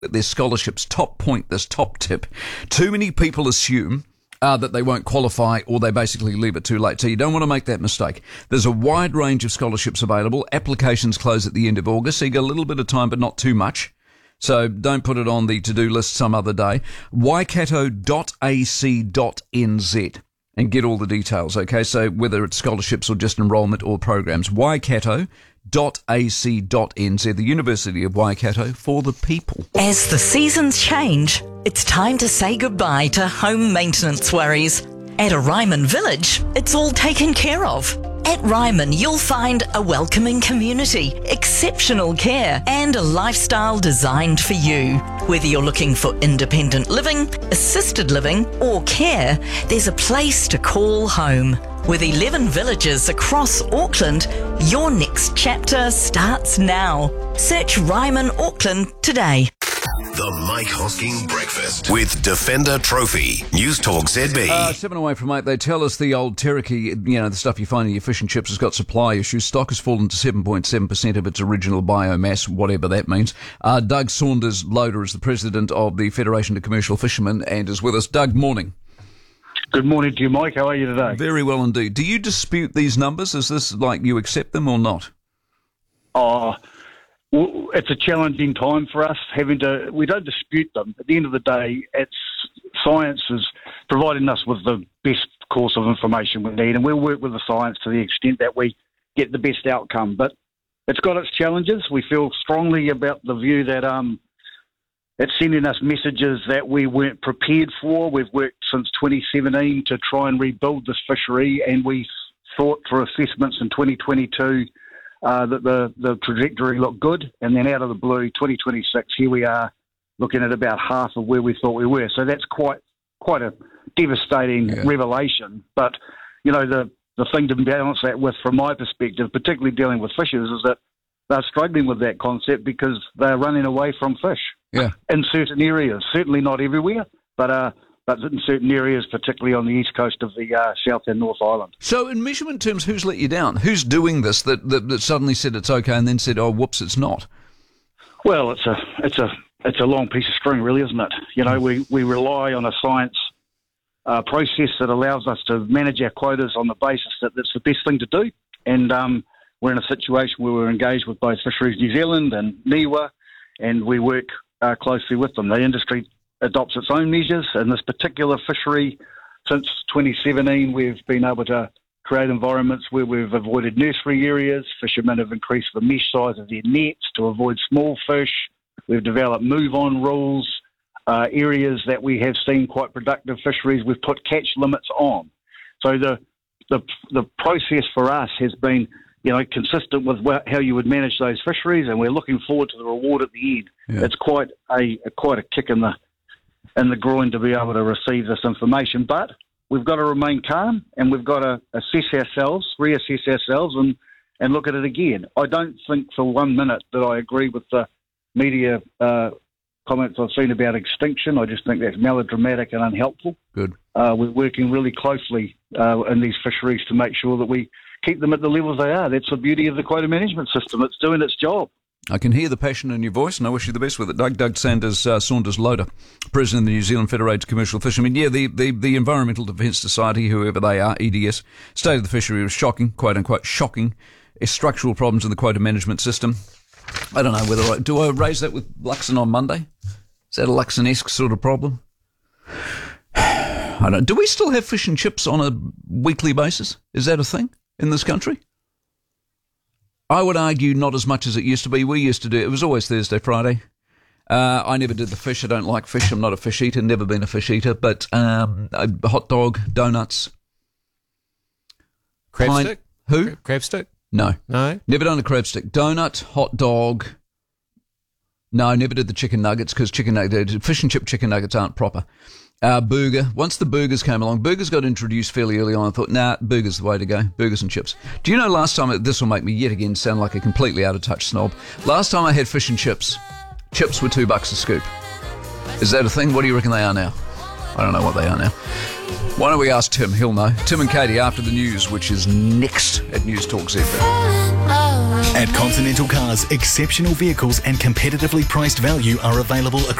their scholarships. Top point, this top tip. Too many people assume that they won't qualify, or they basically leave it too late. So you don't want to make that mistake. There's a wide range of scholarships available. Applications close at the end of August, so you got a little bit of time, but not too much. So don't put it on the to-do list some other day. waikato.ac.nz and get all the details, okay? So whether it's scholarships or just enrolment or programs. waikato.ac.nz, the University of Waikato for the people. As the seasons change, it's time to say goodbye to home maintenance worries. At a Ryman Village, it's all taken care of. At Ryman, you'll find a welcoming community, exceptional care, and a lifestyle designed for you. Whether you're looking for independent living, assisted living, or care, there's a place to call home. With 11 villages across Auckland, your next chapter starts now. Search Ryman Auckland today. The Mike Hosking Breakfast with Defender Trophy. News Talk ZB. 7 away from 8. They tell us the old teriyaki, the stuff you find in your fish and chips, has got supply issues. Stock has fallen to 7.7% of its original biomass, whatever that means. Doug Saunders-Loader is the president of the Federation of Commercial Fishermen and is with us. Doug, morning. Good morning to you, Mike. How are you today? Very well indeed. Do you dispute these numbers? Is this like you accept them or not? It's a challenging time for us we don't dispute them. At the end of the day, science is providing us with the best course of information we need, and we'll work with the science to the extent that we get the best outcome. But it's got its challenges. We feel strongly about the view that it's sending us messages that we weren't prepared for. We've worked since 2017 to try and rebuild this fishery, and we thought for assessments in 2022 that the trajectory looked good, and then out of the blue, 2026, here we are looking at about half of where we thought we were. So that's quite a devastating revelation. But, the thing to balance that with, from my perspective, particularly dealing with fishers, is that they're struggling with that concept because they're running away from fish in certain areas. Certainly not everywhere, but in certain areas, particularly on the east coast of the South and North Island. So in measurement terms, who's let you down? Who's doing this that suddenly said it's okay and then said, oh, whoops, it's not? Well, it's a long piece of string, really, isn't it? We rely on a science process that allows us to manage our quotas on the basis that that's the best thing to do. And we're in a situation where we're engaged with both Fisheries New Zealand and NIWA, and we work closely with them. The industry adopts its own measures. In this particular fishery, since 2017, we've been able to create environments where we've avoided nursery areas. Fishermen have increased the mesh size of their nets to avoid small fish. We've developed move-on rules. Areas that we have seen quite productive fisheries, we've put catch limits on. So the process for us has been, consistent with how you would manage those fisheries, and we're looking forward to the reward at the end. Yeah. It's quite a kick in the groin to be able to receive this information, but we've got to remain calm, and we've got to reassess ourselves and look at it again. I don't think for 1 minute that I agree with the media comments I've seen about extinction. I just think that's melodramatic and unhelpful. Good. We're working really closely in these fisheries to make sure that we keep them at the levels they are. That's the beauty of the quota management system. It's doing its job. I can hear the passion in your voice, and I wish you the best with it. Doug Saunders-Loader, President of the New Zealand Federated Commercial Fishermen. Yeah, the Environmental Defence Society, whoever they are, EDS, state of the fishery was shocking, quote-unquote shocking. Structural problems in the quota management system. I don't know whether do I raise that with Luxon on Monday? Is that a Luxon-esque sort of problem? I don't know. Do we still have fish and chips on a weekly basis? Is that a thing in this country? I would argue not as much as it used to be. We used to do it was always Thursday, Friday. I never did the fish. I don't like fish. I'm not a fish eater. Never been a fish eater. But a hot dog, donuts, crab stick. Who? Crab stick. No. Never done a crab stick. Donut, hot dog. No, never did the chicken nuggets because fish and chip chicken nuggets aren't proper. Burger. Once the burgers came along, burgers got introduced fairly early on. I thought, burgers the way to go. Burgers and chips. Do you know last time, this will make me yet again sound like a completely out of touch snob. Last time I had fish and chips were $2 a scoop. Is that a thing? What do you reckon they are now? I don't know what they are now. Why don't we ask Tim? He'll know. Tim and Katie after the news, which is next at News Talk ZB. At Continental Cars, exceptional vehicles and competitively priced value are available